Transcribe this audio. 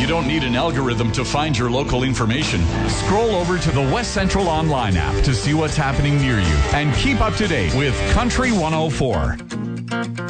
You don't need an algorithm to find your local information. Scroll over to the West Central Online app to see what's happening near you and keep up to date with Country 104.